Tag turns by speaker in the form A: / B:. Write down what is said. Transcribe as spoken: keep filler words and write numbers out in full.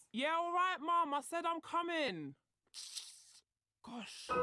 A: Yeah, all right, Mum. I said I'm coming. Gosh.